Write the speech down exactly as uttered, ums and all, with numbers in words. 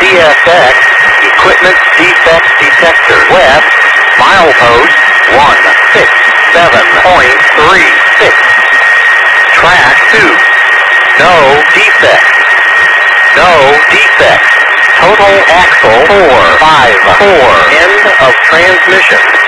T S X, equipment defect detector. West, milepost one six seven point three six. Track two, no defect. No defect. Total axle four five four. End of transmission.